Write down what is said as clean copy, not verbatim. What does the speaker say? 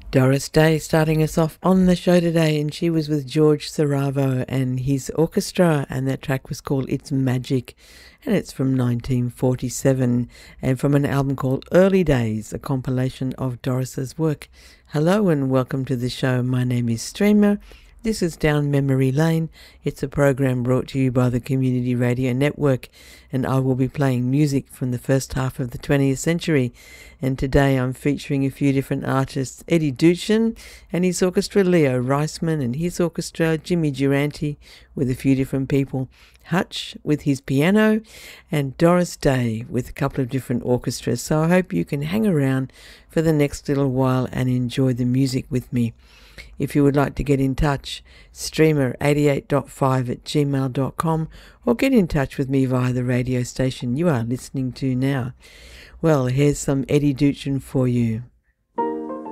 Doris Day starting us off on the show today, and she was with George Saravo and his orchestra, and that track was called It's Magic, and it's from 1947 and from an album called Early Days, a compilation of Doris's work. Hello and welcome to the show. My name is Streamer. This is Down Memory Lane. It's a program brought to you by the Community Radio Network, and I will be playing music from the first half of the 20th century. And today I'm featuring a few different artists: Eddie Duchin and his orchestra, Leo Reisman and his orchestra, Jimmy Durante with a few different people, Hutch with his piano, and Doris Day with a couple of different orchestras. So I hope you can hang around for the next little while and enjoy the music with me. If you would like to get in touch, streamer88.5@gmail.com, or get in touch with me via the radio station you are listening to now. Well, here's some Eddie Duchin for you.